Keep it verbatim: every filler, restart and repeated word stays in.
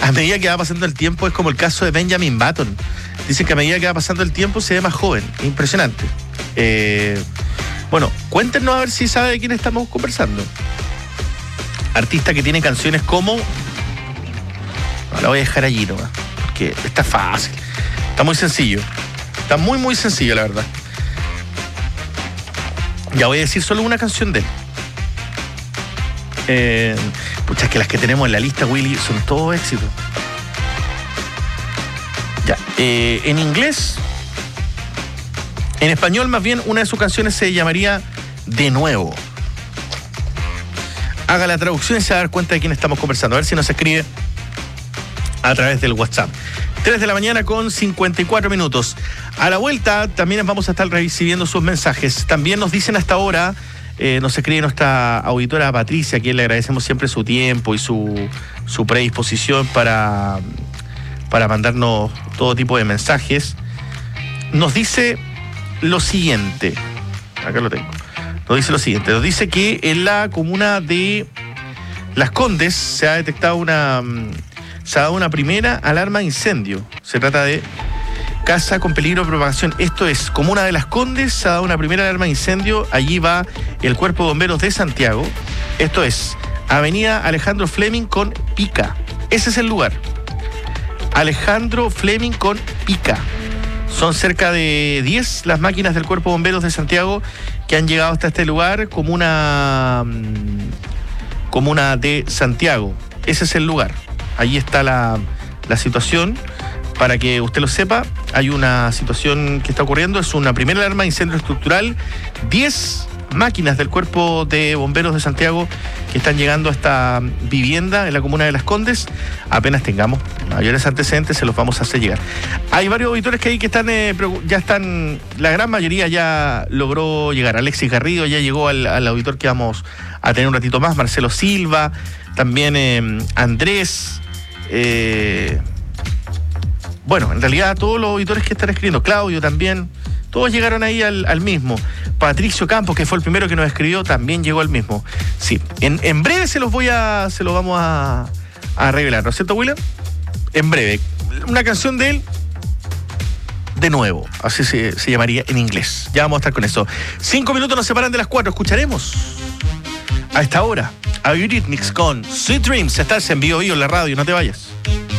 a medida que va pasando el tiempo, es como el caso de Benjamin Button. Dicen que a medida que va pasando el tiempo se ve más joven. Impresionante. Eh, bueno, cuéntenos a ver si sabe de quién estamos conversando. Artista que tiene canciones como... No, la voy a dejar allí nomás, porque está fácil. Está muy sencillo. Está muy, muy sencillo, la verdad. Ya voy a decir solo una canción de él. Eh, pucha, es que las que tenemos en la lista, Willy, son todo éxito. Ya. Eh, en inglés, en español más bien, una de sus canciones se llamaría De Nuevo. Haga la traducción y se va a dar cuenta de quién estamos conversando. A ver si nos escribe a través del WhatsApp. tres de la mañana con cincuenta y cuatro minutos. A la vuelta también vamos a estar recibiendo sus mensajes. También nos dicen hasta ahora, eh, nos escribe nuestra auditora Patricia, a quien le agradecemos siempre su tiempo y su, su predisposición para, para mandarnos todo tipo de mensajes. Nos dice lo siguiente. Acá lo tengo. Nos dice lo siguiente. Nos dice que en la comuna de Las Condes se ha detectado una... Se ha dado una primera alarma de incendio. Se trata de casa con peligro de propagación. Esto es, comuna de Las Condes, se ha dado una primera alarma de incendio. Allí va el Cuerpo de Bomberos de Santiago. Esto es, avenida Alejandro Fleming con Pica. Ese es el lugar. Alejandro Fleming con Pica. Son cerca de diez las máquinas del Cuerpo de Bomberos de Santiago que han llegado hasta este lugar, comuna, comuna de Santiago. Ese es el lugar. Allí está la, la situación. Para que usted lo sepa, hay una situación que está ocurriendo. Es una primera alarma de incendio estructural. diez máquinas del Cuerpo de Bomberos de Santiago que están llegando a esta vivienda en la comuna de Las Condes. Apenas tengamos mayores antecedentes, se los vamos a hacer llegar. Hay varios auditores que hay que están, eh, ya están, la gran mayoría ya logró llegar. Alexis Garrido ya llegó al, al auditor que vamos a tener un ratito más. Marcelo Silva, también eh, Andrés... Eh, bueno, en realidad todos los auditores que están escribiendo, Claudio también, todos llegaron ahí al, al mismo. Patricio Campos, que fue el primero que nos escribió, también llegó al mismo. Sí, en, en breve se los voy a, se los vamos a, a revelar, ¿no es cierto, William? En breve, una canción de él, De Nuevo, así se, se llamaría en inglés. Ya vamos a estar con eso. Cinco minutos nos separan de las cuatro, escucharemos a esta hora a Eurythmics con Sweet Dreams. Estás en Vivo Vivo en la radio, no te vayas.